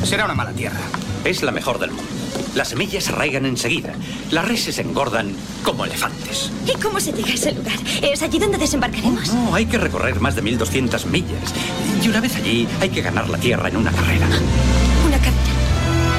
Será una mala tierra. Es la mejor del mundo. Las semillas arraigan enseguida. Las reses engordan como elefantes. ¿Y cómo se llega a ese lugar? ¿Es allí donde desembarcaremos? No, hay que recorrer más de 1200 millas. Y una vez allí, hay que ganar la tierra en una carrera.